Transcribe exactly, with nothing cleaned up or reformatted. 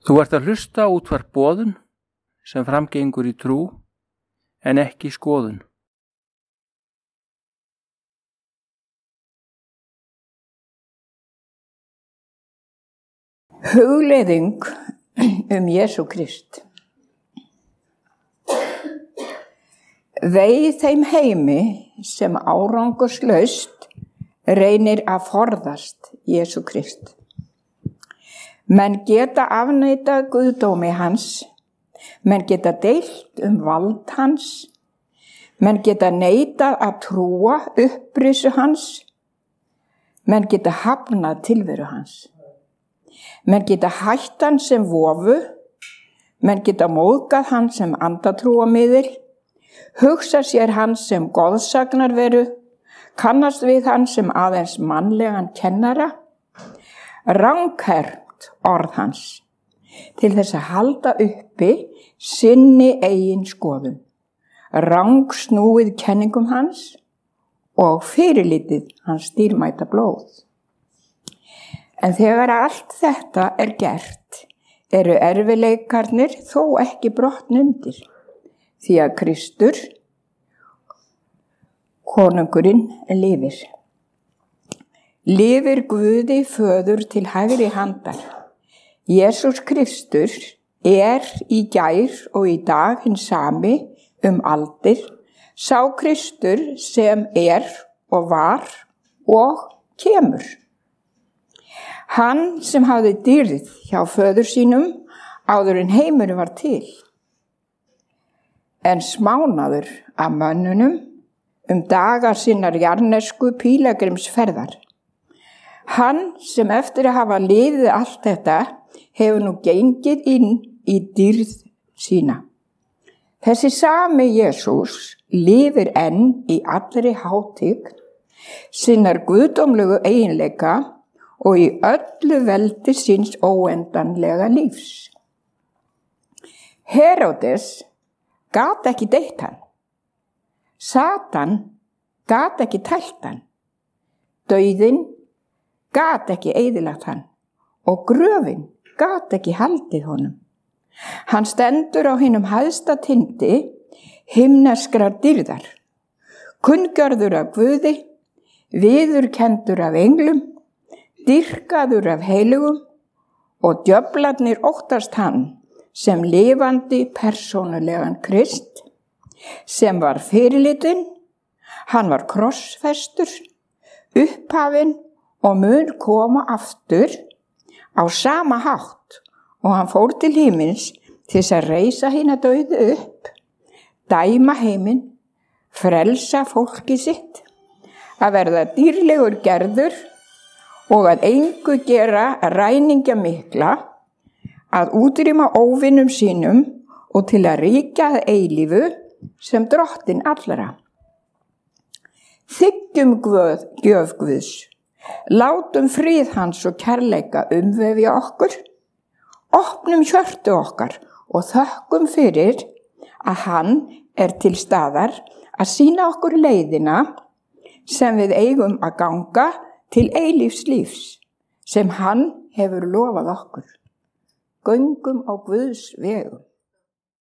Þú ert að hlusta útvarp boðun sem framgengur í trú en ekki skoðun. Hugleiðing um Jesú Krist. Vei þeim heimi sem árangurslaust reynir að forðast Jesú Krist. Menn geta afneitað guðdómi hans, menn geta deilt um vald hans, menn geta neitað að trúa upprisu hans, menn geta hafnað tilveru hans. Menn geta hætt hann sem vofu, menn geta móðgað hann sem andatrúamiðil, hugsa sér hann sem goðsagnarveru, kannast við hann sem aðeins mannlegan kennara, ranghermt orð hans til þess að halda uppi sinni eigin skoðun, rangsnúið kenningum hans og fyrirlitið hans dýrmæta blóð. En þegar allt þetta er gert, eru erfiðleikarnir þó ekki brotnundir, því að Kristur, konungurinn, lifir. Lifir Guði föður til hægri handar. Jesús Kristur er í gær og í dag hinn sami um aldir, sá Kristur sem er og var og kemur. Hann sem hafði dýrð hjá föður sínum áður en heimurinn var til, en smánaður af mönnunum um dagar sinnar jarnesku pílagrimsferðar. Hann sem eftir að hafa liðið allt þetta hefur nú gengið inn í dýrð sína. Þessi sami Jesús lifir enn í allri hátign, sinnar guðdómlegu eiginleika og í öllu veldi síns óendanlega lífs. Heródes gat ekki deytt hann. Satan gat ekki tælt hann. Dauðinn gat ekki eyðilagt hann og gröfin gat ekki haldið honum. Hann stendur á hinum hæsta tindi himneskrar dýrðar, kunngjörður af Guði, viðurkenndur af englum, dýrkaður af heilugum og djöflarnir óttast hann sem lifandi persónulegan Krist, sem var fyrirlitinn, hann var krossfestur, upphafinn og mun koma aftur á sama hátt og hann fór til himins til þess að reisa hina dauðu upp, dæma heiminn, frelsa fólkið sitt, að verða dýrlegur gerður og að engu gera ræningja mikla, að útrýma óvinum sínum og til að ríkja að eilífu sem drottinn allra. Þiggjum guð, gjöf Guðs, látum frið hans og kærleika umvefja okkur, opnum hjörtu okkar og þökkum fyrir að hann er til staðar að sýna okkur leiðina sem við eigum að ganga til eilífs lífs, sem hann hefur lofað okkur. Göngum á Guðs vegum.